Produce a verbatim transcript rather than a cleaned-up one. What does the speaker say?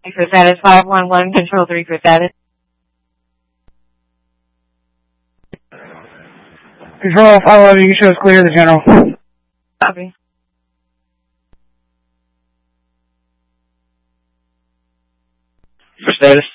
For status five one one, control three for status. Control five eleven, you can show us clear the general. Copy. For status?